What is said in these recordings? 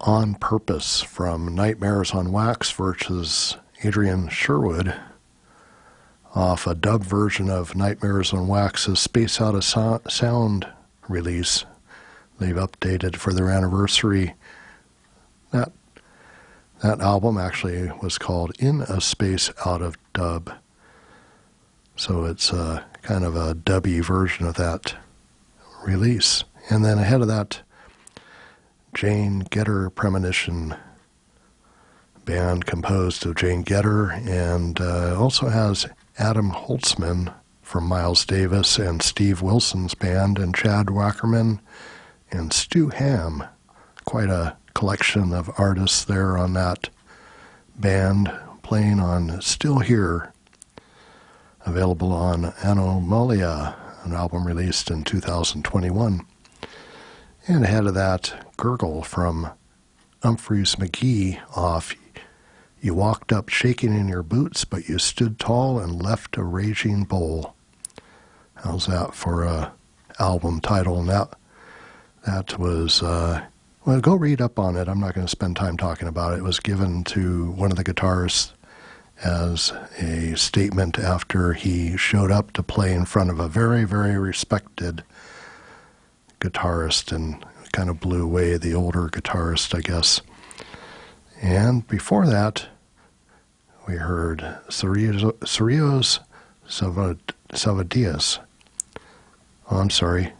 On Purpose from Nightmares on Wax versus Adrian Sherwood off a dub version of Nightmares on Wax's Space Out of Sound release. They've updated for their anniversary. That album actually was called In a Space Out of Dub. So it's kind of a dubby version of that release. And then ahead of that, Jane Getter Premonition, band composed of Jane Getter, and also has Adam Holtzman from Miles Davis and Steve Wilson's band, and Chad Wackerman and Stu Ham. Quite a collection of artists there on that band, playing on Still Here, available on Anomalia, an album released in 2021. And ahead of that, Gurgle from Humphreys McGee off You Walked Up Shaking in Your Boots, But You Stood Tall and Left a Raging Bowl. How's that for a album title? And that was, well, go read up on it. I'm not going to spend time talking about it. It was given to one of the guitarists as a statement after he showed up to play in front of a very, very respected guitarist and kind of blew away the older guitarist, I guess. And before that, we heard Cerrillos Salvadillas. Oh, I'm sorry.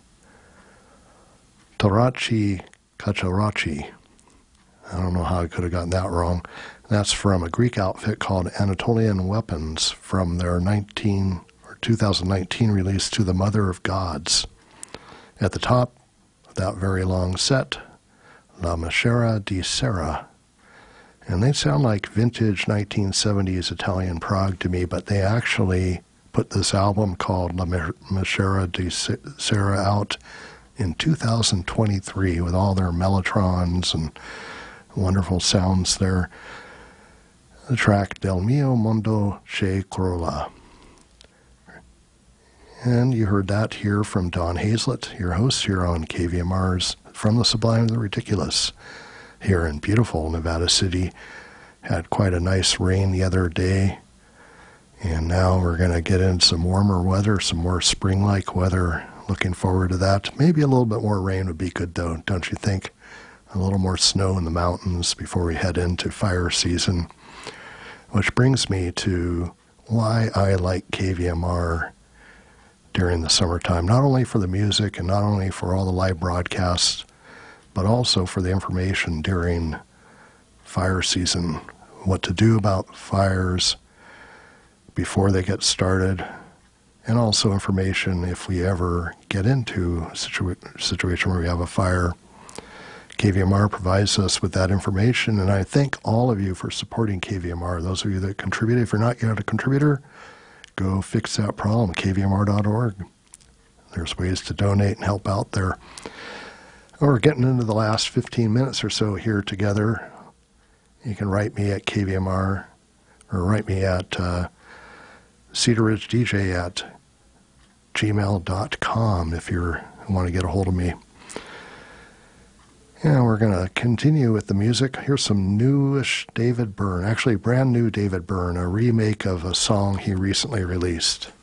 Tarachi Kacharachi. I don't know how I could have gotten that wrong. That's from a Greek outfit called Anatolian Weapons from their 2019 release To the Mother of Gods. At the top of that very long set, La Machera di Sera. And they sound like vintage 1970s Italian prog to me, but they actually put this album called La Machera di Sera out in 2023 with all their mellotrons and wonderful sounds there. The track Del Mio Mondo Che Crolla. And you heard that here from Don Hazlett, your host here on KVMR's From the Sublime to the Ridiculous, here in beautiful Nevada City. Had quite a nice rain the other day, and now we're going to get in some warmer weather, some more spring-like weather. Looking forward to that. Maybe a little bit more rain would be good, though, don't you think? A little more snow in the mountains before we head into fire season. Which brings me to why I like KVMR during the summertime, not only for the music and not only for all the live broadcasts, but also for the information during fire season, what to do about fires before they get started, and also information if we ever get into a situation where we have a fire. KVMR provides us with that information, and I thank all of you for supporting KVMR. Those of you that contribute, if you're not yet a contributor, go fix that problem, kvmr.org. There's ways to donate and help out there. We're getting into the last 15 minutes or so here together. You can write me at KVMR, or write me at cedarridgedj@gmail.com if you want to get a hold of me. And we're going to continue with the music. Here's some newish David Byrne, actually brand new David Byrne, a remake of a song he recently released.